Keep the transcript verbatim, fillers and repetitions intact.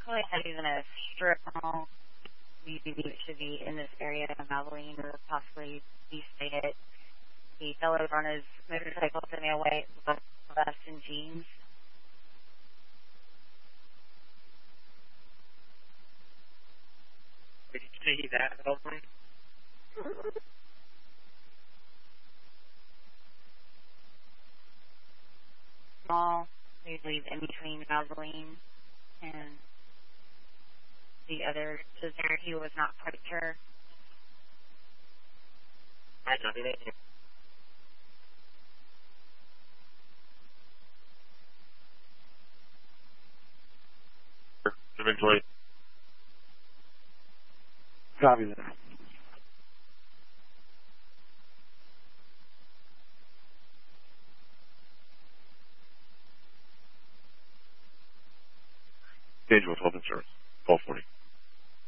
actually had even a strip mall. We believe it should be in this area of Abilene or possibly East Fayette. He fell over on his motorcycle sitting away vest and jeans. Did you see that open? Mall, we believe in between Abilene and the other sister. He was not quite sure. I don't think it. Eventually. Copy that. Stage with Health Insurance.